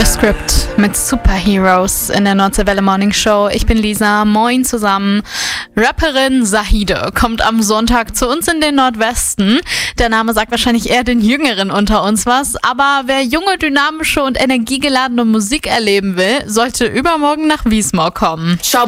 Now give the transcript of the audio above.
The Script mit Superheroes in der Nordseewelle Morning Show. Ich bin Lisa, moin zusammen. Rapperin Zahide kommt am Sonntag zu uns in den Nordwesten. Der Name sagt wahrscheinlich eher den Jüngeren unter uns was, aber wer junge, dynamische und energiegeladene Musik erleben will, sollte übermorgen nach Wiesmoor kommen.